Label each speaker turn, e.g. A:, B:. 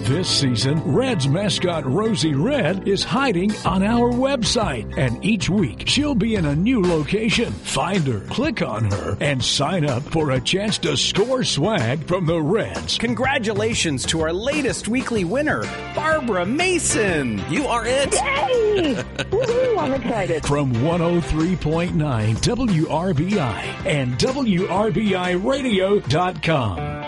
A: This season, Reds mascot Rosie Red is hiding on our website, and each week she'll be in a new location. Find her, click on her, and sign up for a chance to score swag from the Reds.
B: Congratulations to our latest weekly winner, Barbara Mason. You are it.
C: Yay! Woohoo, I'm excited.
A: From 103.9 WRBI and WRBIRadio.com.